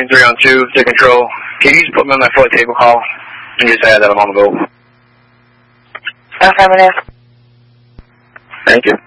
3 on 2 to control. Can you just put me on my floor table call and just add that I'm on the go? Affirmative. Thank you.